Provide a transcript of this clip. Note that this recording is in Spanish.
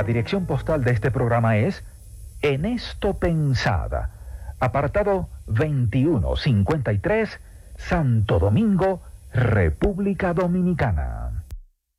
La dirección postal de este programa es En Esto Pensada, apartado 2153, Santo Domingo, República Dominicana.